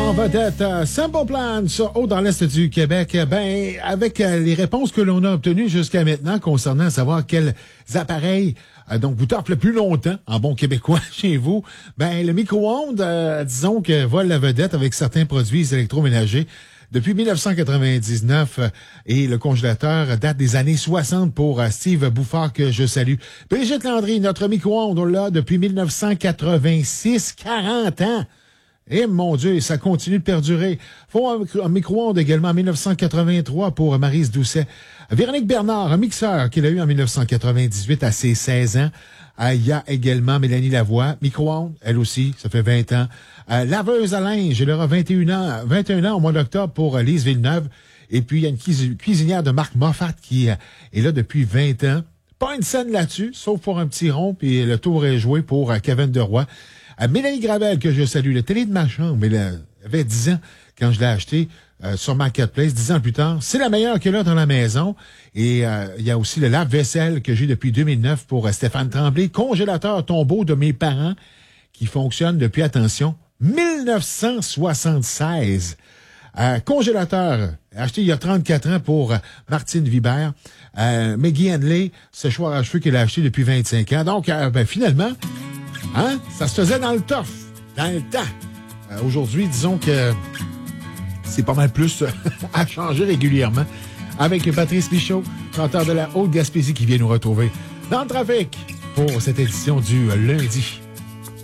en vedette Simple Plan, ça, haut dans l'Est du Québec. Ben, avec les réponses que l'on a obtenues jusqu'à maintenant concernant savoir quels appareils donc vous torpent le plus longtemps, en bon québécois, chez vous, ben le micro-ondes, disons que vole la vedette avec certains produits électroménagers. Depuis 1999, et le congélateur date des années 60 pour Steve Bouffard, que je salue. Brigitte Landry, notre micro-ondes, on l'a depuis 1986, 40 ans. Et mon Dieu, ça continue de perdurer. Faut un micro-ondes également en 1983 pour Maryse Doucet. Véronique Bernard, un mixeur qu'il a eu en 1998 à ses 16 ans. Il y a également Mélanie Lavoie, micro-ondes, elle aussi, ça fait 20 ans. Laveuse à linge, elle aura 21 ans au mois d'octobre pour Lise Villeneuve. Et puis, il y a une cuisinière de Marc Moffat qui est là depuis 20 ans. Pas une scène là-dessus, sauf pour un petit rond, puis le tour est joué pour Kevin Deroy. Mélanie Gravel, que je salue, le télé de ma chambre, elle avait 10 ans quand je l'ai acheté sur Marketplace, 10 ans plus tard. C'est la meilleure qu'elle a dans la maison. Et il y a aussi le lave-vaisselle que j'ai depuis 2009 pour Stéphane Tremblay, congélateur tombeau de mes parents qui fonctionne depuis, attention, 1976. Congélateur acheté il y a 34 ans pour Martine Vibert. Maggie Henley, séchoir à cheveux qu'elle a acheté depuis 25 ans. Donc, finalement... Hein? Ça se faisait dans le tough, dans le temps. Aujourd'hui, disons que c'est pas mal plus à changer régulièrement. Avec Patrice Michaud, chanteur de la Haute-Gaspésie, qui vient nous retrouver dans le trafic pour cette édition du lundi.